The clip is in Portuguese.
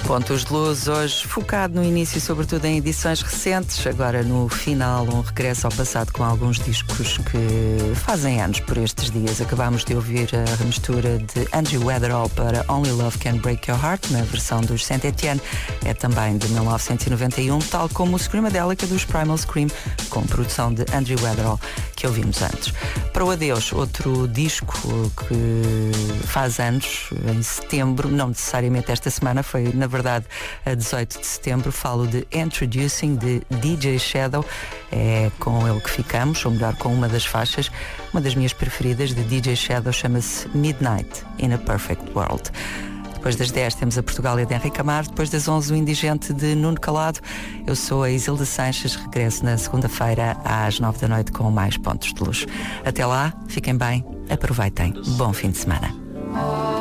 Pontos de Luz, hoje focado no início, sobretudo em edições recentes, agora no final, um regresso ao passado com alguns discos que fazem anos por estes dias. Acabámos de ouvir a remistura de Andrew Weatherall para Only Love Can Break Your Heart, na versão dos Saint Etienne, é também de 1991, tal como o Screamadelica dos Primal Scream, com produção de Andrew Weatherall, que ouvimos antes. Para o Adeus, outro disco que faz anos, em setembro, não necessariamente esta semana, foi na verdade a 18 de setembro, falo de Introducing, de DJ Shadow. É com ele que ficamos, ou melhor, com uma das faixas, uma das minhas preferidas de DJ Shadow, chama-se Midnight in a Perfect World. Depois das 10 temos a Portugália de Henrique Amaro, depois das 11 o Indigente de Nuno Calado. Eu sou a Isilda Sanches, regresso na segunda-feira às 9 da noite com mais Pontos de Luz. Até lá, fiquem bem, aproveitem, bom fim de semana.